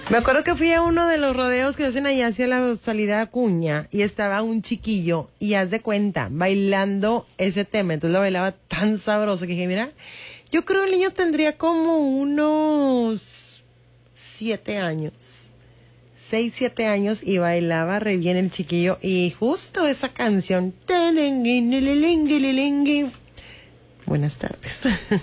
Me acuerdo que fui a uno de los rodeos que hacen allá hacia la salida de Acuña y estaba un chiquillo y haz de cuenta, bailando ese tema. Entonces lo bailaba tan sabroso que dije, mira, yo creo el niño tendría como unos 7 años. 6, 7 años y bailaba re bien el chiquillo y justo esa canción. Buenas tardes.